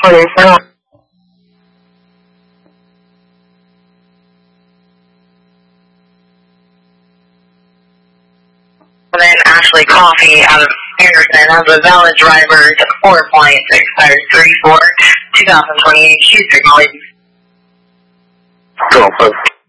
47. And then Ashley Coffee out of Anderson has a valid driver's 4 points, expires 3/4/2028. She's signal. Go,